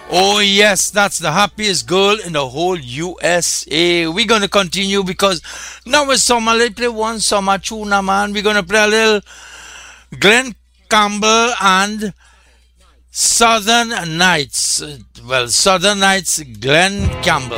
Oh, yes, that's the happiest girl in the whole USA. We're going to continue because now it's summer. Let's play one summer tuna, man. We're going to play a little Glenn Campbell and Southern Nights. Well, Southern Nights, Glenn Campbell.